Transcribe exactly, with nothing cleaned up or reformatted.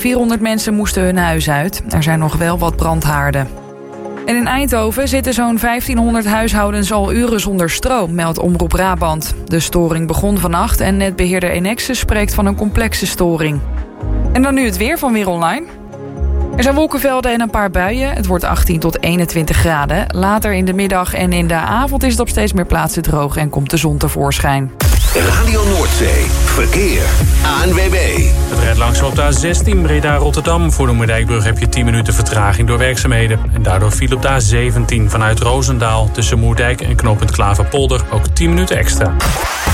vierhonderd mensen moesten hun huis uit. Er zijn nog wel wat brandhaarden. En in Eindhoven zitten zo'n vijftienhonderd huishoudens al uren zonder stroom, meldt Omroep Brabant. De storing begon vannacht en netbeheerder Enexis spreekt van een complexe storing. En dan nu het weer van Weer Online. Er zijn wolkenvelden en een paar buien. Het wordt achttien tot eenentwintig graden. Later in de middag en in de avond is het op steeds meer plaatsen droog en komt de zon tevoorschijn. Radio Noordzee. Verkeer. A N W B. Het rijdt langzaam op de A zestien Breda-Rotterdam. Voor de Moerdijkbrug heb je tien minuten vertraging door werkzaamheden. En daardoor viel op de A zeventien vanuit Roosendaal tussen Moerdijk en knooppunt Klaverpolder ook tien minuten extra.